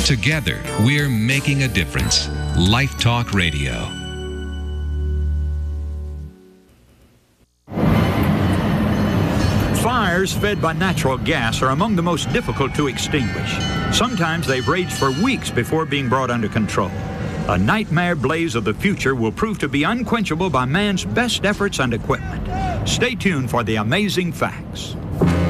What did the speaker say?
Together, we're making a difference. Life Talk Radio. Fires fed by natural gas are among the most difficult to extinguish. Sometimes they've raged for weeks before being brought under control. A nightmare blaze of the future will prove to be unquenchable by man's best efforts and equipment. Stay tuned for the amazing facts.